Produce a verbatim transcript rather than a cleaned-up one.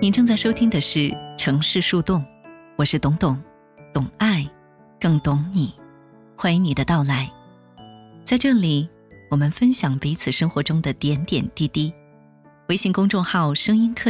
您正在收听的是城市树洞，我是董董，懂爱，更懂你。欢迎你的到来。在这里，我们分享彼此生活中的点点滴滴。微信公众号声音课